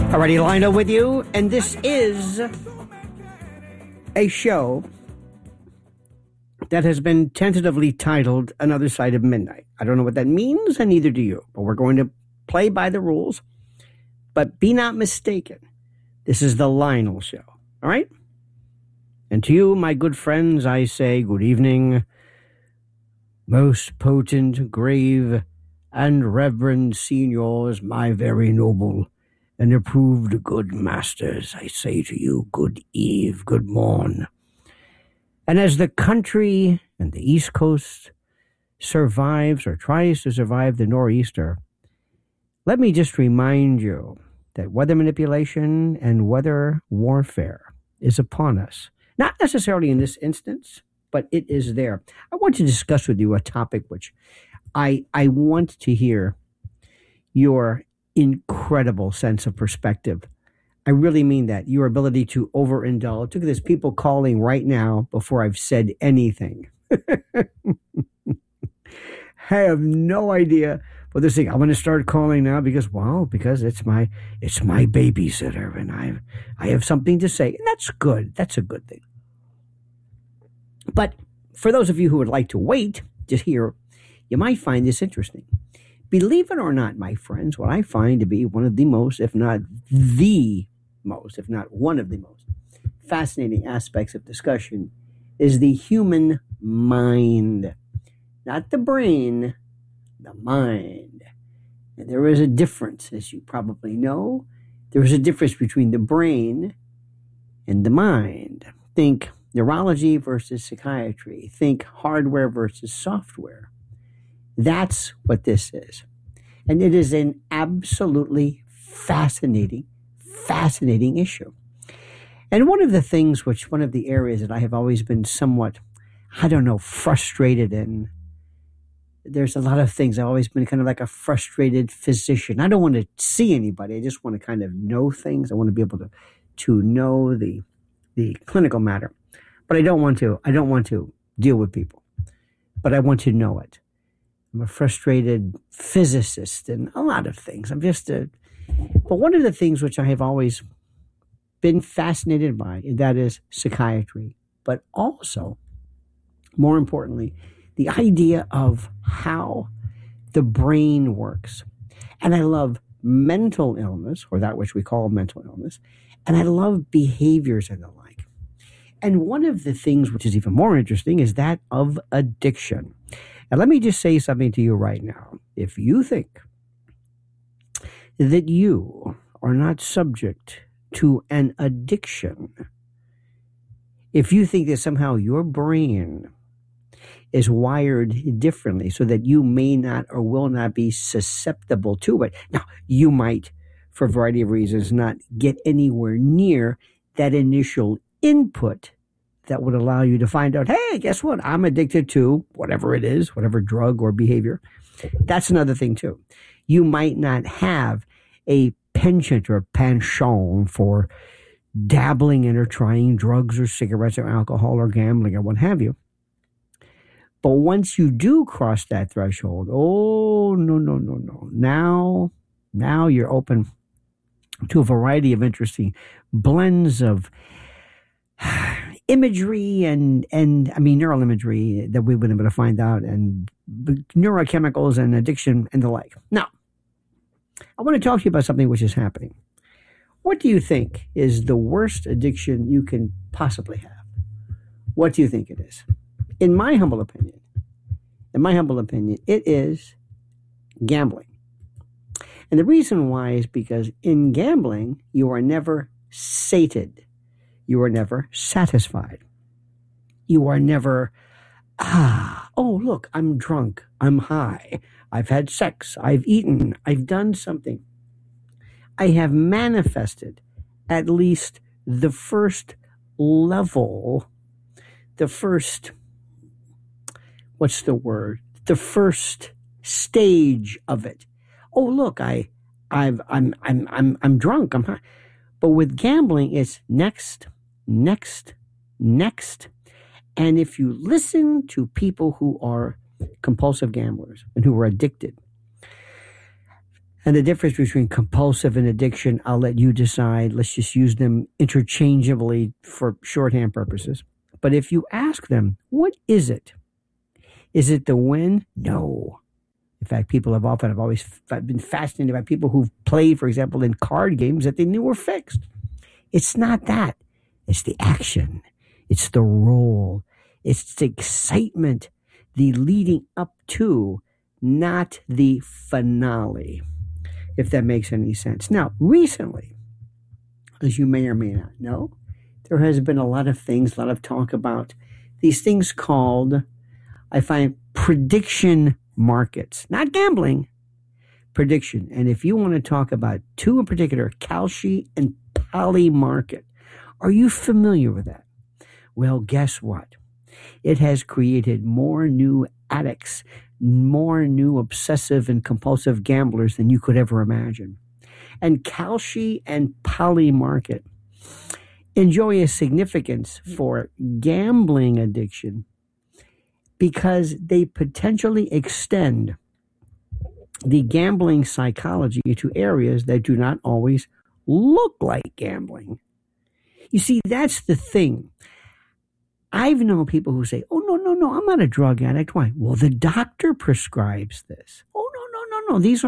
Alrighty, Lionel with you, and this is a show that has been tentatively titled Another Side of Midnight. I don't know what that means, and neither do you, but we're going to play by the rules. But be not mistaken, this is the Lionel Show, all right? And to you, my good friends, I say good evening, most potent, grave, and reverend seniors, my very noble and approved good masters, I say to you, good eve, good morn. And as the country and the East Coast survives or tries to survive the nor'easter, let me just remind you that weather manipulation and weather warfare is upon us. Not necessarily in this instance, but it is there. I want to discuss with you a topic which I want to hear your incredible sense of perspective. I really mean that. Your ability to overindulge. Look at this, people calling right now before I've said anything. I have no idea what they're saying. I'm going to start calling now because it's my babysitter and I have something to say. And that's good. That's a good thing. But for those of you who would like to wait to hear, you might find this interesting. Believe it or not, my friends, what I find to be one of the most, if not the most, if not one of the most fascinating aspects of discussion is the human mind. Not the brain, the mind. And there is a difference, as you probably know. There is a difference between the brain and the mind. Think neurology versus psychiatry. Think hardware versus software. That's what this is. And it is an absolutely fascinating issue. And one of the areas that I have always been somewhat, frustrated in, there's a lot of things. I've always been kind of like a frustrated physician. I don't want to see anybody. I just want to kind of know things. I want to be able to know the clinical matter. But I don't want to deal with people. But I want to know it. I'm a frustrated physicist and a lot of things. But one of the things which I have always been fascinated by, that is psychiatry, but also, more importantly, the idea of how the brain works. And I love mental illness, or that which we call mental illness, and I love behaviors and the like. And one of the things which is even more interesting is that of addiction. And let me just say something to you right now. If you think that you are not subject to an addiction, if you think that somehow your brain is wired differently so that you may not or will not be susceptible to it. Now, you might, for a variety of reasons, not get anywhere near that initial input that would allow you to find out, hey, guess what? I'm addicted to whatever it is, whatever drug or behavior. That's another thing too. You might not have a penchant or penchant for dabbling in or trying drugs or cigarettes or alcohol or gambling or what have you. But once you do cross that threshold, oh, no. Now you're open to a variety of interesting blends of imagery and neural imagery that we've been able to find out, and neurochemicals and addiction and the like. Now, I want to talk to you about something which is happening. What do you think is the worst addiction you can possibly have? What do you think it is? In my humble opinion, it is gambling. And the reason why is because in gambling, you are never sated. You are never satisfied. You are never, oh, look, I'm drunk. I'm high. I've had sex. I've eaten. I've done something. I have manifested at least the first level, the first stage of it. Oh, look, I'm drunk. I'm high. But with gambling, it's next. And if you listen to people who are compulsive gamblers and who are addicted, And the difference between compulsive and addiction, I'll let you decide. Let's just use them interchangeably for shorthand purposes. But if you ask them, what is it? Is it the win? No. In fact, I've always been fascinated by people who've played, for example, in card games that they knew were fixed. It's not that. It's the action. It's the role. It's the excitement, the leading up to, not the finale, if that makes any sense. Now, recently, as you may or may not know, there has been a lot of talk about these things called, I find, prediction markets. Not gambling, prediction. And if you want to talk about two in particular, Kalshi and Polymarket, are you familiar with that? Well, guess what? It has created more new addicts, more new obsessive and compulsive gamblers than you could ever imagine. And Kalshi and Polymarket enjoy a significance for gambling addiction because they potentially extend the gambling psychology to areas that do not always look like gambling. You see, that's the thing. I've known people who say, oh, no, I'm not a drug addict. Why? Well, the doctor prescribes this. Oh, no, these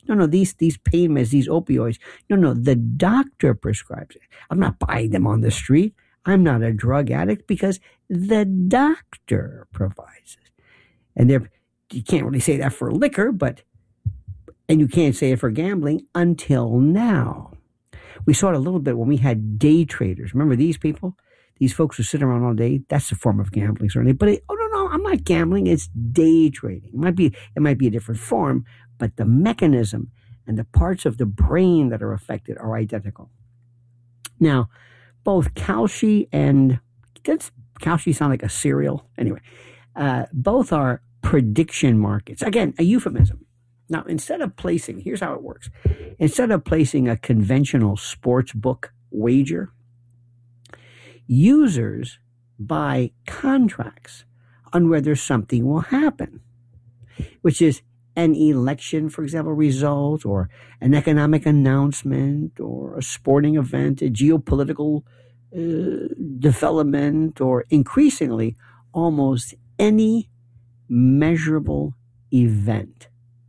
pain meds, these opioids. No, the doctor prescribes it. I'm not buying them on the street. I'm not a drug addict because the doctor provides it. And you can't really say that for liquor, and you can't say it for gambling until now. We saw it a little bit when we had day traders. Remember these people? These folks who sit around all day, that's a form of gambling, certainly. But no, I'm not gambling. It's day trading. It might be a different form, but the mechanism and the parts of the brain that are affected are identical. Now, both Kalshi and, does Kalshi sound like a cereal? Anyway, both are prediction markets. Again, a euphemism. Now, here's how it works. Instead of placing a conventional sports book wager, users buy contracts on whether something will happen, which is an election, for example, result, or an economic announcement, or a sporting event, a geopolitical development, or increasingly almost any measurable event.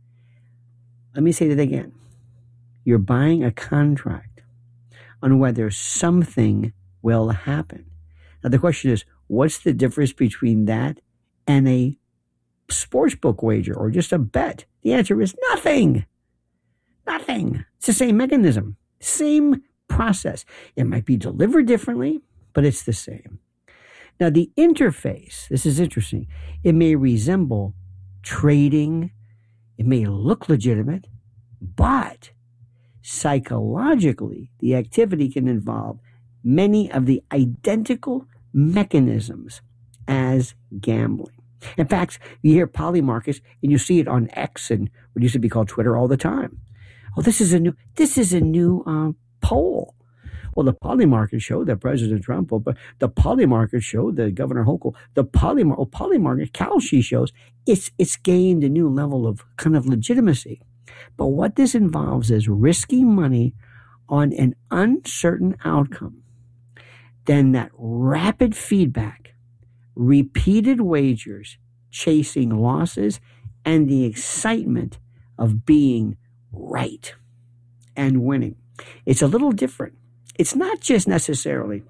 Let me say that again. You're buying a contract on whether something will happen. Now, the question is, what's the difference between that and a sportsbook wager or just a bet? The answer is nothing. Nothing. It's the same mechanism, same process. It might be delivered differently, but it's the same. Now, the interface, this is interesting. It may resemble trading. It may look legitimate, but psychologically, the activity can involve many of the identical mechanisms as gambling. In fact, you hear Polymarkets and you see it on X and what used to be called Twitter all the time. Oh, this is a new poll. Well, the Polymarket showed that President Trump, but the Polymarket showed that Governor Hochul, Polymarket Kalshi shows it's gained a new level of kind of legitimacy. But what this involves is risking money on an uncertain outcome. Then that rapid feedback, repeated wagers, chasing losses, and the excitement of being right and winning. It's a little different. It's not just necessarily,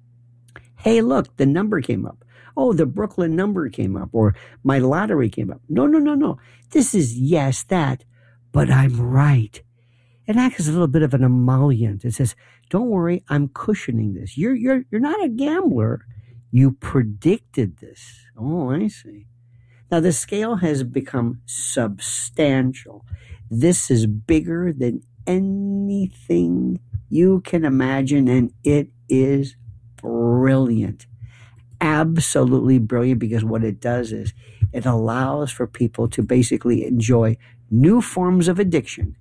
hey, look, the number came up. Oh, the Brooklyn number came up, or my lottery came up. No. This is, yes, that, but I'm right. It acts as a little bit of an emollient. It says, don't worry, I'm cushioning this. You're not a gambler. You predicted this. Oh, I see. Now, the scale has become substantial. This is bigger than anything you can imagine, and it is brilliant. Absolutely brilliant, because what it does is it allows for people to basically enjoy new forms of addiction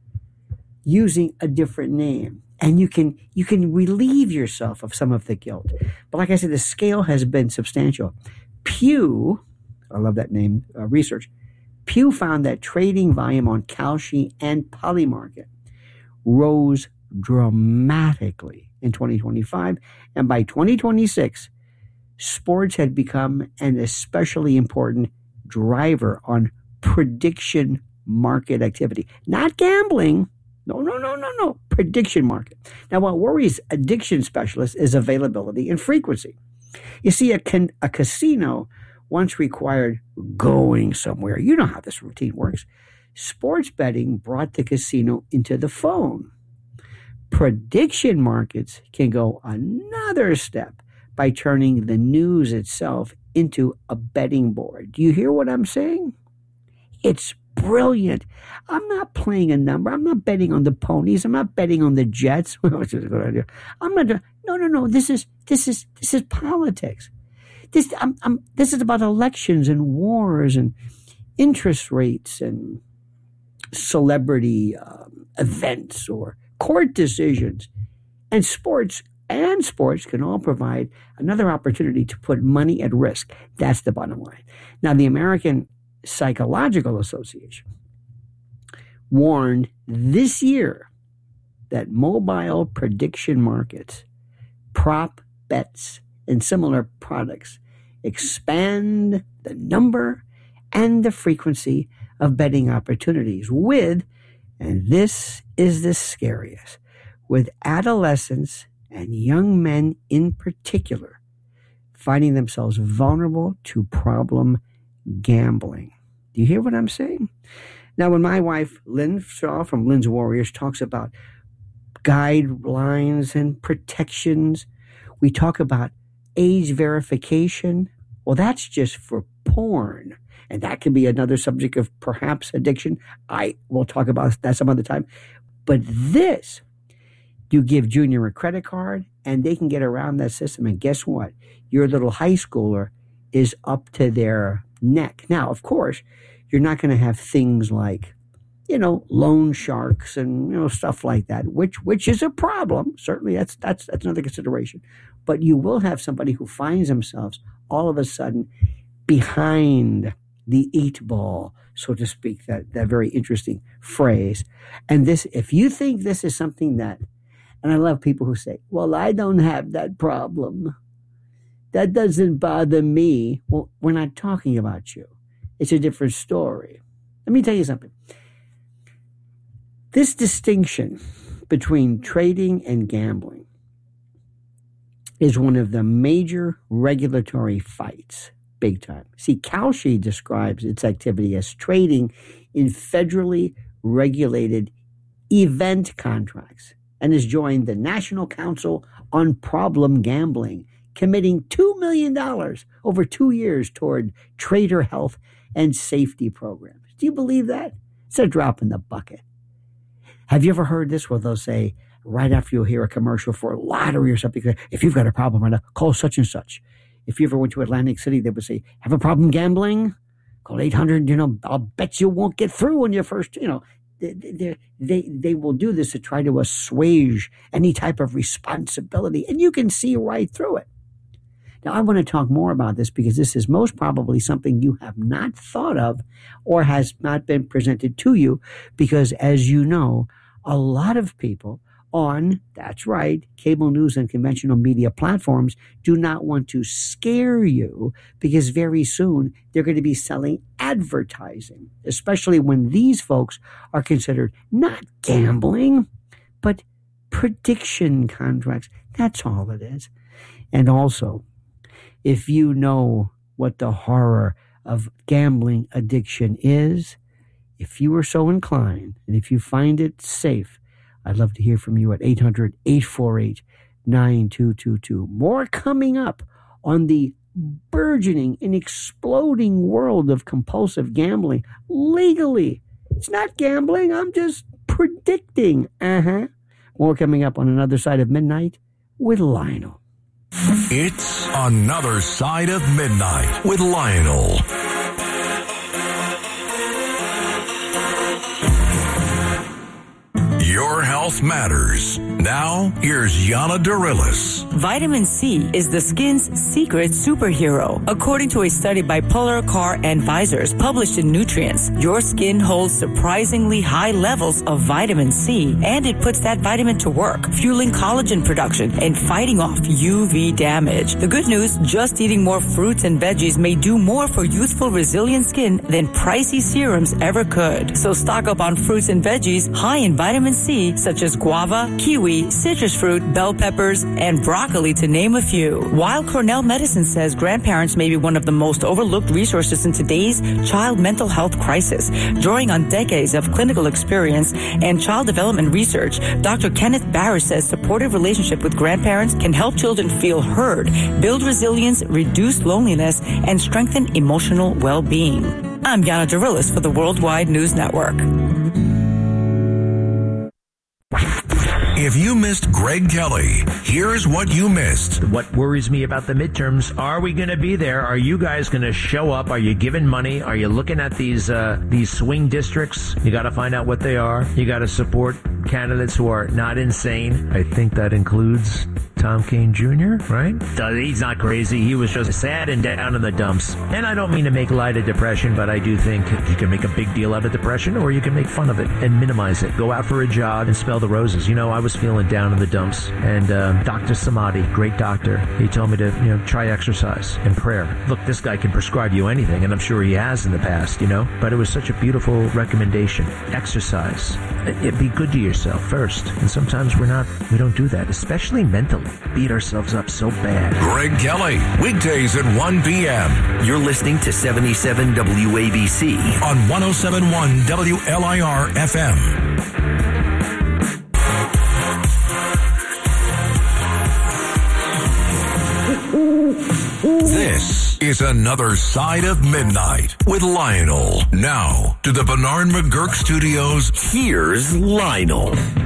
using a different name. And you can relieve yourself of some of the guilt. But like I said, the scale has been substantial. Pew, I love that name, research. Pew found that trading volume on Kalshi and Polymarket rose dramatically in 2025, and by 2026, sports had become an especially important driver on prediction market activity. Not gambling. No. Prediction market. Now, what worries addiction specialists is availability and frequency. You see, a casino once required going somewhere. You know how this routine works. Sports betting brought the casino into the phone. Prediction markets can go another step by turning the news itself into a betting board. Do you hear what I'm saying? It's brilliant. I'm not playing a number. I'm not betting on the ponies. I'm not betting on the Jets. Which is a good idea. I'm not. No. This is politics. This is about elections and wars and interest rates and celebrity events or court decisions, and sports can all provide another opportunity to put money at risk. That's the bottom line. Now, the American Psychological Association warned this year that mobile prediction markets, prop bets, and similar products expand the number and the frequency of betting opportunities with, and this is the scariest, with adolescents and young men in particular finding themselves vulnerable to problem gambling. Do you hear what I'm saying? Now, when my wife, Lynn Shaw from Lynn's Warriors, talks about guidelines and protections, we talk about age verification. Well, that's just for porn. And that could be another subject of perhaps addiction. I will talk about that some other time. But this, you give Junior a credit card and they can get around that system. And guess what? Your little high schooler is up to their neck. Now, of course, you're not going to have things like, loan sharks and, stuff like that, which is a problem. Certainly that's another consideration. But you will have somebody who finds themselves all of a sudden behind the 8 ball, so to speak, that very interesting phrase. And this, if you think this is something that, and I love people who say, well, I don't have that problem. That doesn't bother me. Well, we're not talking about you. It's a different story. Let me tell you something. This distinction between trading and gambling is one of the major regulatory fights, big time. See, Kalshi describes its activity as trading in federally regulated event contracts and has joined the National Council on Problem Gambling, committing $2 million over 2 years toward trader health and safety programs. Do you believe that? It's a drop in the bucket. Have you ever heard this where they'll say, right after you'll hear a commercial for a lottery or something, if you've got a problem right now, call such and such. If you ever went to Atlantic City, they would say, have a problem gambling? Call 800, I'll bet you won't get through on your first, they will do this to try to assuage any type of responsibility, and you can see right through it. Now, I want to talk more about this because this is most probably something you have not thought of or has not been presented to you because, as you know, a lot of people on, that's right, cable news and conventional media platforms do not want to scare you because very soon they're going to be selling advertising, especially when these folks are considered not gambling, but prediction contracts. That's all it is. And also, if you know what the horror of gambling addiction is, if you are so inclined, and if you find it safe, I'd love to hear from you at 800-848-9222. More coming up on the burgeoning and exploding world of compulsive gambling legally. It's not gambling, I'm just predicting. More coming up on Another Side of Midnight with Lionel. It's Another Side of Midnight with Lionel. Your health else matters. Now, here's Yana Darilis. Vitamin C is the skin's secret superhero. According to a study by Polar Car Advisors published in Nutrients, your skin holds surprisingly high levels of vitamin C, and it puts that vitamin to work, fueling collagen production and fighting off UV damage. The good news, just eating more fruits and veggies may do more for youthful, resilient skin than pricey serums ever could. So stock up on fruits and veggies high in vitamin C, such as guava, kiwi, citrus fruit, bell peppers, and broccoli, to name a few. While Cornell Medicine says grandparents may be one of the most overlooked resources in today's child mental health crisis, drawing on decades of clinical experience and child development research, Dr. Kenneth Barris says supportive relationship with grandparents can help children feel heard, build resilience, reduce loneliness, and strengthen emotional well-being. I'm Yana Darilis for the Worldwide News Network. If you missed Greg Kelly, here's what you missed. What worries me about the midterms, are we going to be there? Are you guys going to show up? Are you giving money? Are you looking at these swing districts? You got to find out what they are. You got to support candidates who are not insane. I think that includes Tom Kean Jr., right? He's not crazy. He was just sad and down in the dumps. And I don't mean to make light of depression, but I do think you can make a big deal out of depression, or you can make fun of it and minimize it. Go out for a jog and smell the roses. You know, I was feeling down in the dumps, and Dr. Samadhi, great doctor, he told me to, try exercise and prayer. Look, this guy can prescribe you anything, and I'm sure he has in the past, but it was such a beautiful recommendation. Exercise. Be good to yourself first. And sometimes we don't do that, especially mentally. Beat ourselves up so bad. Greg Kelly, weekdays at 1 p.m. You're listening to 77 WABC on 107.1 WLIR FM. This is Another Side of Midnight with Lionel. Now to the Bernard McGurk Studios. Here's Lionel.